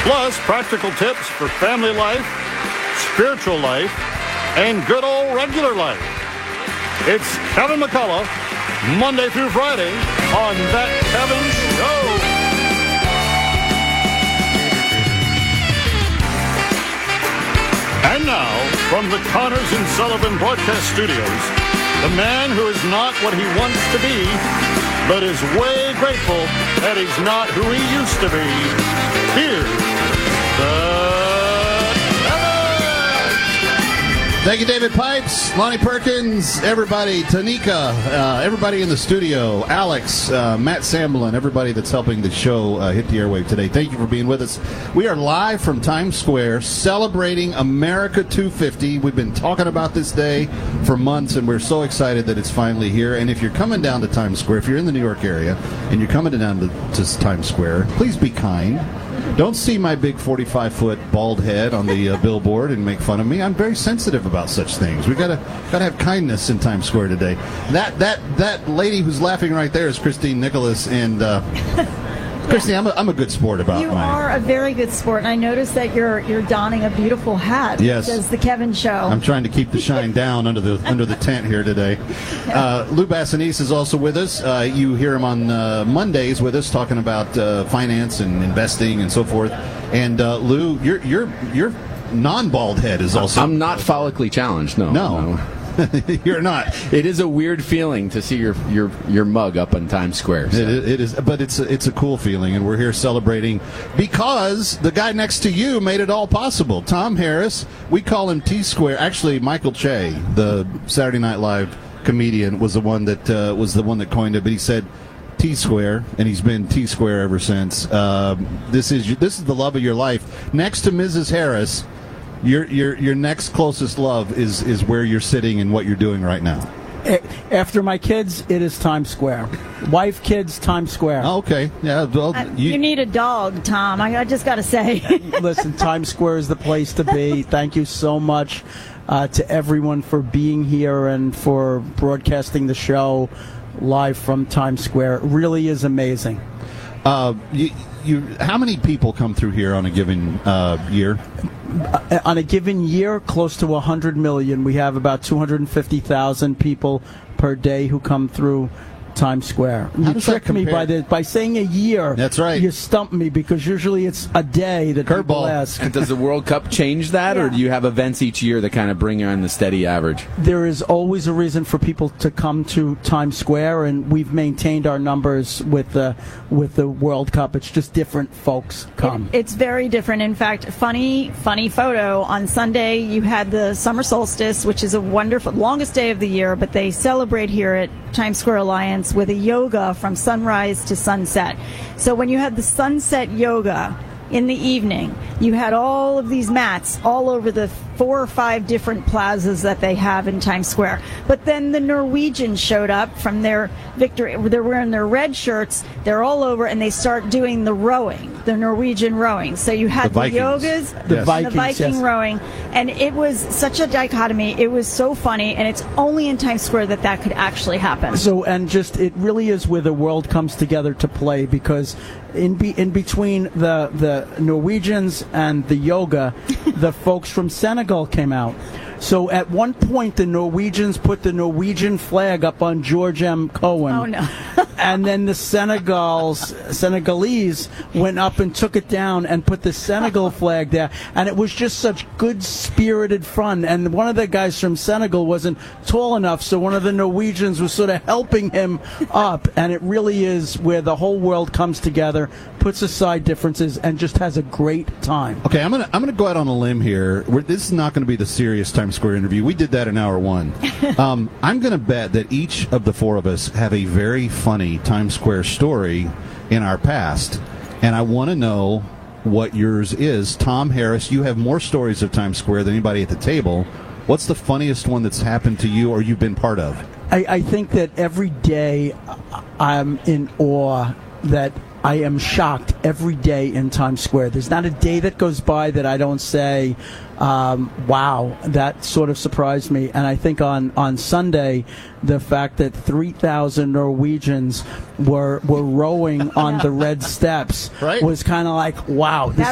Plus, practical tips for family life, spiritual life, and good old regular life. It's Kevin McCullough, Monday through Friday on That Kevin Show. And now, from the Connors and Sullivan Broadcast Studios, the man who is not what he wants to be, but is way grateful that he's not who he used to be. Here's the Thank you, David Pipes, Lonnie Perkins, everybody, Tanika, everybody in the studio, Alex, Matt Samblin, everybody that's helping the show hit the airwave today. Thank you for being with us. We are live from Times Square celebrating America 250. We've been talking about this day for months, and we're so excited that it's finally here. And if you're coming down to Times Square, if you're in the New York area and you're coming down to Times Square, please be kind. Don't see my big 45-foot bald head on the billboard and make fun of me. I'm very sensitive about such things. We gotta have kindness in Times Square today. That lady who's laughing right there is Christine Nicholas, and Christine, I'm a good sport about You are a very good sport, and I noticed that you're donning a beautiful hat. Yes. That says The Kevin Show. I'm trying to keep the shine down under the tent here today. Lou Bassanese is also with us. You hear him on Mondays with us talking about finance and investing and so forth. And Lou, your non-bald head is also. I'm not follically challenged. No. You're not. It is a weird feeling to see your mug up on Times Square. So. It is, but it's a cool feeling, and we're here celebrating because the guy next to you made it all possible. Tom Harris, we call him T-Square. Actually, Michael Che, the Saturday Night Live comedian, was the one that coined it. But he said T-Square, and he's been T-Square ever since. This is the love of your life. Next to Mrs. Harris. Your next closest love is where you're sitting and what you're doing right now. After my kids, it is Times Square. Wife, kids, Times Square. Oh, okay. Yeah. Well, you need a dog, Tom. I just got to say. Listen, Times Square is the place to be. Thank you so much to everyone for being here and for broadcasting the show live from Times Square. It really is amazing. How many people come through here on a given year? On a given year, close to 100 million. We have about 250,000 people per day who come through Times Square. You tricked me by saying a year. That's right. You stumped me because usually it's a day that people ask. And does the World Cup change that, or do you have events each year that kind of bring you on the steady average? There is always a reason for people to come to Times Square, and we've maintained our numbers with the World Cup. It's just different folks come. It's very different. In fact, funny photo. On Sunday, you had the summer solstice, which is a wonderful, longest day of the year, but they celebrate here at Times Square Alliance with a yoga from sunrise to sunset. So when you had the sunset yoga in the evening, you had all of these mats all over the 4 or 5 different plazas that they have in Times Square. But then the Norwegians showed up from their victory. They're wearing their red shirts. They're all over, and they start doing the rowing, the Norwegian rowing. So you had the yogas, the Viking rowing, and it was such a dichotomy. It was so funny, and it's only in Times Square that could actually happen. So, and just it really is where the world comes together to play, because in between the Norwegians and the yoga, the folks from Senegal came out. So at one point, the Norwegians put the Norwegian flag up on George M. Cohen. Oh, no. And then the Senegalese went up and took it down and put the Senegal flag there. And it was just such good-spirited fun. And one of the guys from Senegal wasn't tall enough, so one of the Norwegians was sort of helping him up. And it really is where the whole world comes together, puts aside differences, and just has a great time. Okay, I'm gonna go out on a limb here. This is not going to be the serious Times Square interview. We did that in hour 1. I'm going to bet that each of the 4 of us have a very funny Times Square story in our past, and I want to know what yours is. Tom Harris, you have more stories of Times Square than anybody at the table. What's the funniest one that's happened to you or you've been part of? I think that every day I'm in awe that I am shocked every day in Times Square. There's not a day that goes by that I don't say, wow, that sort of surprised me. And I think on Sunday, the fact that 3,000 Norwegians were rowing on the red steps was kind of like, wow, this